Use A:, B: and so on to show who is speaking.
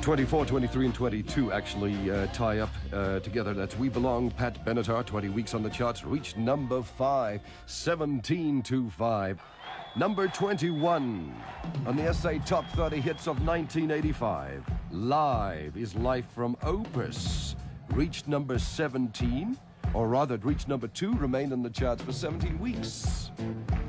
A: 24, 23, and 22 actually tie up together. That's We Belong, Pat Benatar, 20 weeks on the charts, reached number 5, 17 to 5. Number 21 on the SA Top 30 Hits of 1985. Live is Life from Opus. Reached number 17, or rather, it reached number 2, remained on the charts for 17 weeks.